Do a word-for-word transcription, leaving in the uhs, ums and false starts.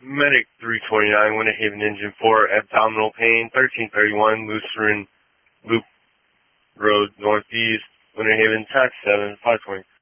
Medic three twenty-nine, Winter Haven Engine four, abdominal pain, thirteen thirty-one, Lutheran Loop Road Northeast, Winter Haven, tax seven, five twenty.